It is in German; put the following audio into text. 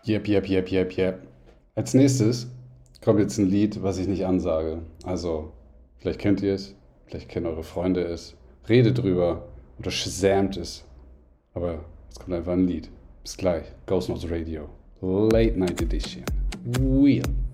Yep. Als nächstes kommt jetzt ein Lied, was ich nicht ansage. Also, vielleicht kennt ihr es, vielleicht kennen eure Freunde es, redet drüber oder shazamt es. Aber es kommt einfach ein Lied. Bis gleich. Ghost Notes Radio. Late Night Edition. Wheel.